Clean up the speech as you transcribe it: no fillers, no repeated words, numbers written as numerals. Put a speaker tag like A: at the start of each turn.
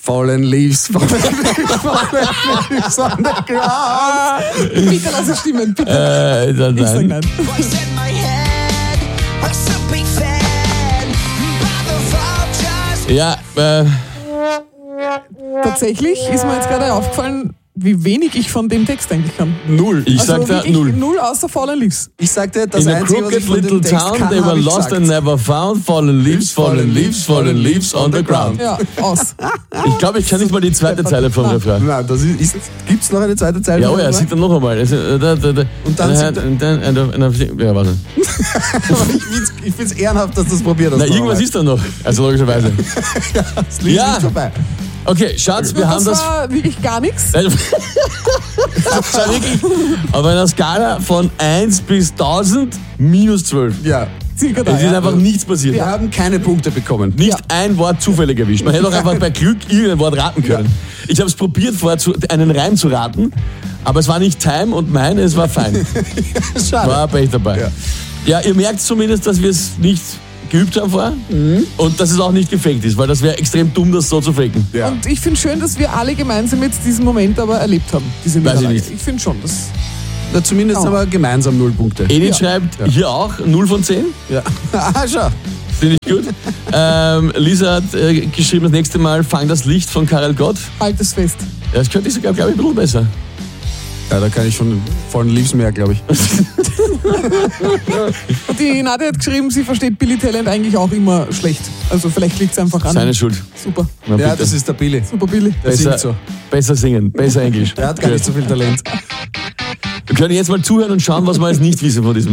A: Fallen leaves, fallen leaves, fallen leaves on the ground.
B: Bitte lass es stimmen, bitte. Ich sag nein.
C: Ja,
B: Tatsächlich ist mir jetzt gerade aufgefallen, wie wenig ich von dem Text eigentlich kann.
A: Null.
C: ich sag da
B: wirklich
C: null.
B: Null außer Fallen Leaves.
A: Ich sagte, das
C: In a
A: Einzige, was ich
C: crooked
A: von
C: little
A: dem Text
C: town,
A: kann,
C: they were
A: habe ich
C: lost
A: gesagt.
C: and never found. Fallen leaves on the ground.
B: Ja, aus.
C: Ich glaube, ich kann nicht mal die zweite Zeile vom
B: Nein.
C: Refrain.
A: Nein, das ist gibt's noch eine zweite Zeile?
C: Ja, oh ja, singt er noch einmal. Und
A: dann singt
C: ja, warte.
A: Aber ich find's ehrenhaft, dass du das probiert hast.
C: Na, irgendwas ist da noch. Also logischerweise.
A: das Lied
C: Ja.
A: ist vorbei.
C: Okay, Schatz, wir haben
B: Das
C: das.
B: war wirklich gar nichts.
C: Das war wirklich auf einer Skala von 1 bis 1000 minus 12.
A: Ja.
B: Circa da,
C: Es ist
B: ja.
C: einfach nichts passiert.
A: Wir haben keine Punkte bekommen.
C: Nicht ein Wort zufällig erwischt. Man hätte auch einfach bei Glück irgendein Wort raten können. Ich habe es probiert, vorher einen Reim zu raten, aber es war nicht Time und mein, es war fein.
A: Schade.
C: War Pech dabei. Ja, ihr merkt zumindest, dass wir es nicht geübt haben vorher und dass es auch nicht gefaked ist, weil das wäre extrem dumm, das so zu faken.
A: Ja.
B: Und ich finde schön, dass wir alle gemeinsam jetzt diesen Moment aber erlebt haben. Diese
C: Weiß ich
B: Niederlage.
C: nicht.
B: Ich finde schon, das.
A: Na, zumindest
B: Oh.
A: haben wir gemeinsam 0 Punkte.
C: Edith schreibt hier auch 0 von 10.
A: Ja. Schau.
C: Finde ich gut. Lisa hat geschrieben, das nächste Mal Fang das Licht von Karel Gott.
B: Halt es fest.
C: Ja, das könnte ich sogar, glaube ich, ein bisschen besser.
A: Ja, da kann ich schon Fallen Leaves mehr, glaube ich.
B: Und die Nadja hat geschrieben, sie versteht Billy Talent eigentlich auch immer schlecht. Also vielleicht liegt es einfach an.
C: Seine Schuld.
B: Super,
C: Na,
A: Ja,
C: bitte.
A: das ist der Billy.
B: super Billy.
A: Der singt so.
C: Besser singen, besser Englisch.
A: Der hat gar nicht so viel Talent.
C: Wir können jetzt mal zuhören und schauen, was wir jetzt nicht wissen von diesem